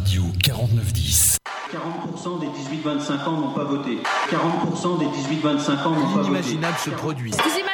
Radio 49-10. 40% des 18-25 ans n'ont pas voté. 40% des 18-25 ans n'ont pas voté. L'inimaginable se produit. Excusez-moi.